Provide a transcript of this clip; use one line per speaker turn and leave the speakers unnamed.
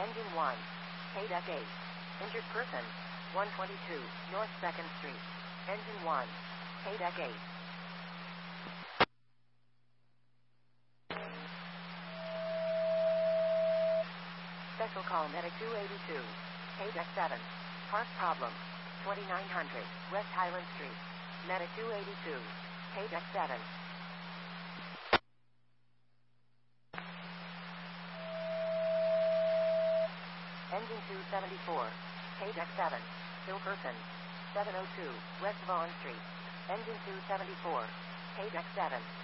Engine 1. Paydeck 8. Injured person. 122 North 2nd Street. Engine 1. Paydeck 8. Special call Medic 282. Paydeck 7. Park problem. 2900 West Highland Street. Medic 282. Paydeck 7. Engine 274. Paydeck 7. Ill person. 702 West Vaughan Street. Engine 274. Paydeck 7.